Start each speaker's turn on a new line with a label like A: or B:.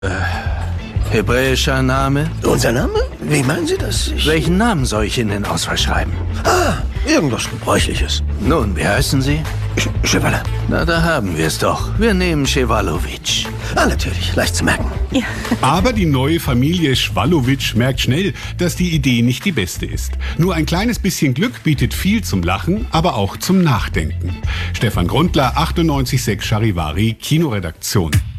A: Hebräischer Name?
B: Unser Name? Wie meinen Sie das?
A: Welchen Namen soll ich in den Ausweis schreiben?
B: Irgendwas Gebräuchliches.
A: Nun, wie heißen Sie?
B: Chevalier.
A: Na, da haben wir es doch. Wir nehmen Schewalowitsch.
B: Natürlich, leicht zu merken.
C: Ja.
D: Aber die neue Familie Schwallowitsch merkt schnell, dass die Idee nicht die beste ist. Nur ein kleines bisschen Glück bietet viel zum Lachen, aber auch zum Nachdenken. Stefan Grundler, 98.6 Charivari, Kinoredaktion.